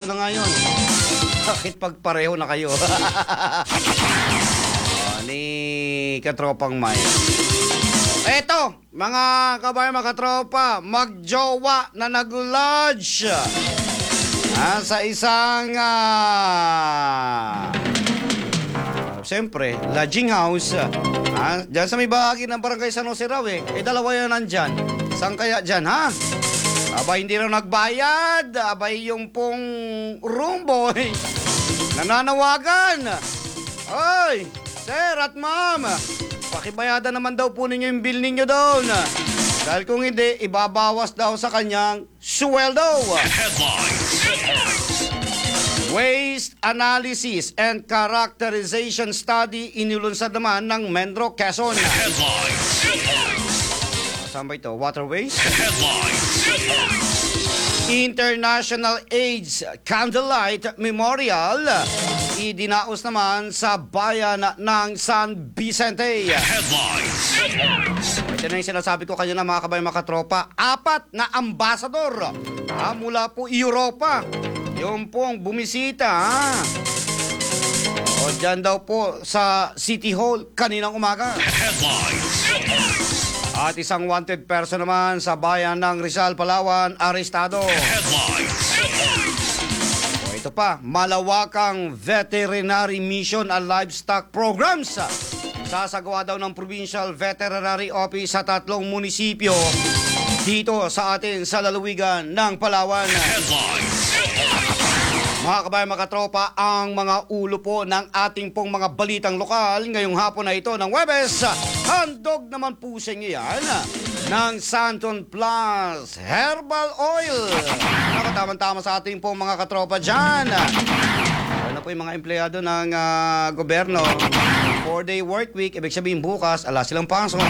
na nga yun. Bakit pagpareho na kayo? Ni Katropang May. Eto, mga kabayan, mga katropa, magjowa na nag-lodge sa isang siyempre, lodging house. Diyan sa may bahagi ng Barangay San Jose raw dalawa yan nandyan. Saan kaya dyan, ha? Abay, hindi raw nagbayad. Abay, yung pong room boy nananawagan. Oy, sir at ma'am, pakibayadan naman daw po ninyo yung bill ninyo doon. Dahil kung hindi, ibabawas daw sa kanyang sweldo. Waste Analysis and Characterization Study inulunsad naman ng Menro, Quezon. Saan ba ito? Waterways? International AIDS Candlelight Memorial idinaos naman sa bayan ng San Vicente. Ito na yung sinasabi ko kanina, mga kabayan, mga katropa. 4 na ambasador mula po Europa yung pong bumisita. O dyan daw po sa City Hall kaninang umaga. At isang wanted person naman sa bayan ng Rizal, Palawan, arestado. O ito pa, malawakang veterinary mission and livestock programs sasagawa daw ng Provincial Veterinary Office sa 3 munisipyo dito sa atin sa lalawigan ng Palawan. Mga kabayan, mga katropa, ang mga ulo po ng ating pong mga balitang lokal ngayong hapon na ito ng Huwebes. Handog naman po sa inyo yan ng Santon Plus Herbal Oil. Nakataman-tama sa ating pong mga katropa dyan. Ano po yung mga empleyado ng gobyerno? 4-day work week, ibig sabihin bukas, ala silang pasok.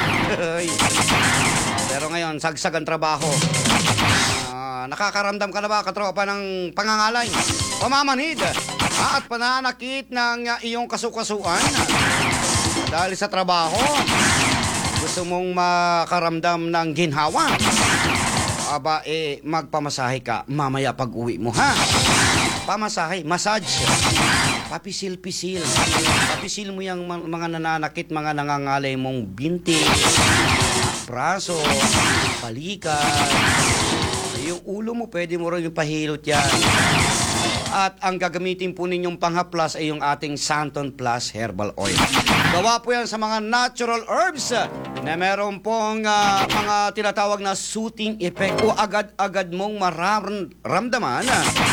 Pero ngayon, sagsag ang trabaho. Nakakaramdam ka na ba, katropa, ng pangangalay, pamamanhid, at pananakit ng iyong kasukasuan dahil sa trabaho? Gusto mong makaramdam ng ginhawa? Aba, magpamasahe ka mamaya pag uwi mo, ha? Pamasahe, massage, papisil-pisil. Papisil mo yung mga nananakit, mga nangangalay mong binti, braso, balikat. Yung ulo mo, pwede mo rin yung pahilot yan. At ang gagamitin po ninyong panghaplas ay yung ating Santon Plus Herbal Oil. Gawa po yan sa mga natural herbs na meron pong mga tinatawag na soothing effect o agad-agad mong mararamdaman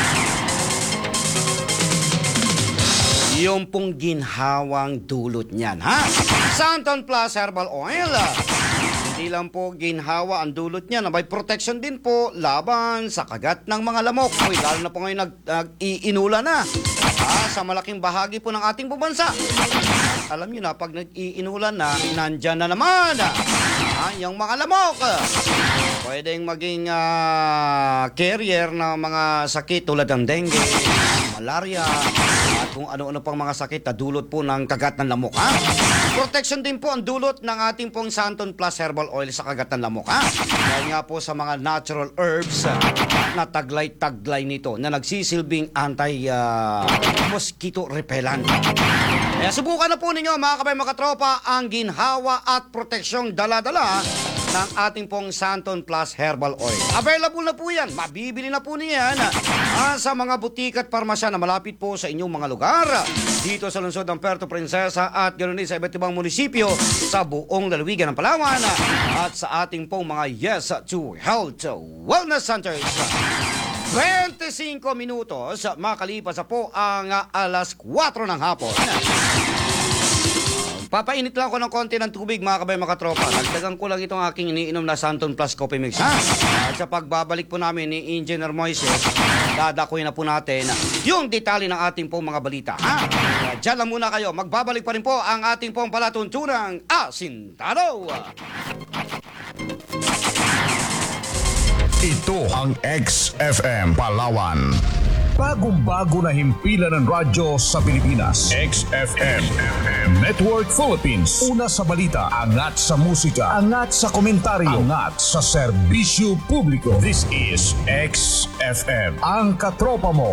yung pong ginhawang dulot niyan, ha? Santon Plus Herbal Oil. Hindi lang po ginhawa ang dulot niya, may protection din po laban sa kagat ng mga lamok. Uy, lalo na po ngayon nag-iinula na sa malaking bahagi po ng ating bansa. Alam niyo na, pag nag-iinula na, nandyan na naman yung mga lamok. Pwedeng maging carrier ng mga sakit tulad ng dengue, malaria, at kung ano-ano pang mga sakit na dulot po ng kagat ng lamok, ha? Protection din po ang dulot ng ating pong Santon Plus Herbal Oil sa kagat ng lamok, ha? Dahil nga po sa mga natural herbs na taglay-taglay nito na nagsisilbing anti-mosquito repellent. Kaya subukan na po ninyo, mga kabayan, mga katropa, ang ginhawa at proteksyong dala-dala ng ating pong Santon Plus Herbal Oil. Available na po yan. Mabibili na po niyan sa mga butik at parmasya na malapit po sa inyong mga lugar. Dito sa lungsod ng Puerto Princesa at ganoon din sa iba't ibang munisipyo sa buong lalawigan ng Palawan at sa ating pong mga Yes to Health Wellness Centers. 25 minutos makalipas po ang alas 4 ng hapon. Papainit lang ako ng konti ng tubig, mga kabayan, mga katropa. Nagdagan ko lang itong aking iniinom na Santon Plus Coffee Mix, ha? At sa pagbabalik po namin ni Engineer Moises, dadakoy na po natin yung detalye ng ating pong mga balita, ha? Diyan lang muna kayo. Magbabalik pa rin po ang ating pong palatuntunang Asintado. Ito ang XFM Palawan. Bagong-bago na himpilan ng radyo sa Pilipinas. XFM Network Philippines. Una sa balita, angat sa musika, angat sa komentaryo, angat sa serbisyo publiko. This is XFM. Ang katropa mo.